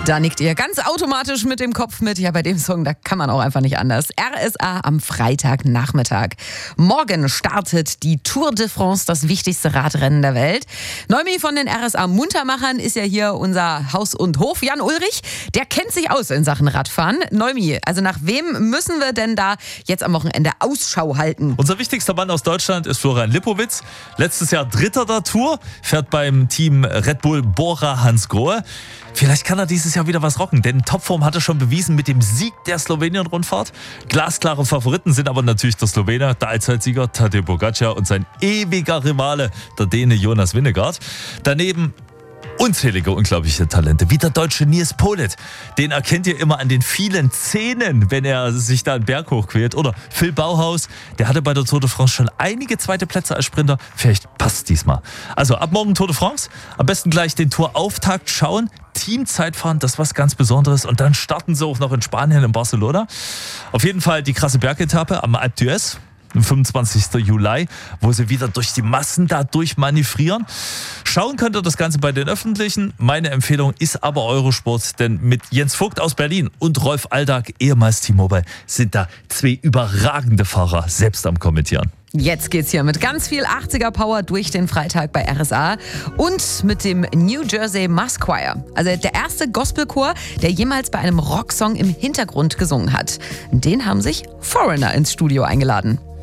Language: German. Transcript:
Da nickt ihr ganz automatisch mit dem Kopf mit. Ja, bei dem Song, da kann man auch einfach nicht anders. RSA am Freitagnachmittag. Morgen startet die Tour de France, das wichtigste Radrennen der Welt. Neumi von den RSA Muntermachern ist ja hier unser Haus und Hof. Jan Ulrich, der kennt sich aus in Sachen Radfahren. Neumi, also nach wem müssen wir denn da jetzt am Wochenende Ausschau halten? Unser wichtigster Mann aus Deutschland ist Florian Lipowitz. Letztes Jahr Dritter der Tour, fährt beim Team Red Bull Bora Hansgrohe. Vielleicht kann er dieses Jahr wieder was rocken, denn Topform hat er schon bewiesen mit dem Sieg der Slowenien-Rundfahrt. Glasklare Favoriten sind aber natürlich der Slowene, der Allzeitsieger Tadej Pogačar und sein ewiger Rivale, der Däne Jonas Vingegaard. Daneben unzählige unglaubliche Talente, wie der deutsche Nils Politt. Den erkennt ihr immer an den vielen Zähnen, wenn er sich da einen Berg hochquält. Oder Phil Bauhaus, der hatte bei der Tour de France schon einige zweite Plätze als Sprinter. Vielleicht passt diesmal. Also ab morgen Tour de France. Am besten gleich den Tourauftakt schauen. Teamzeitfahren, das ist was ganz Besonderes. Und dann starten sie auch noch in Spanien, in Barcelona. Auf jeden Fall die krasse Bergetappe am Alpe d'Huez. Am 25. Juli, wo sie wieder durch die Massen da durchmanövrieren. Schauen könnt ihr das Ganze bei den Öffentlichen. Meine Empfehlung ist aber Eurosport, denn mit Jens Vogt aus Berlin und Rolf Aldag, ehemals T-Mobile, sind da zwei überragende Fahrer selbst am Kommentieren. Jetzt geht's hier mit ganz viel 80er Power durch den Freitag bei RSA und mit dem New Jersey Mass Choir. Also der erste Gospelchor, der jemals bei einem Rocksong im Hintergrund gesungen hat. Den haben sich Foreigner ins Studio eingeladen.